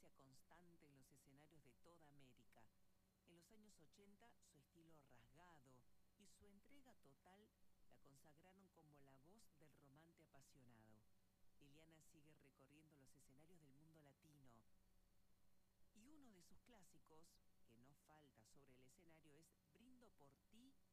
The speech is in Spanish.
presencia constante en los escenarios de toda América. En los años 80, su estilo rasgado y su entrega total la consagraron como la voz del romance apasionado. Liliana sigue recorriendo los escenarios del mundo latino y uno de sus clásicos, que no falta sobre el escenario, es Brindo por ti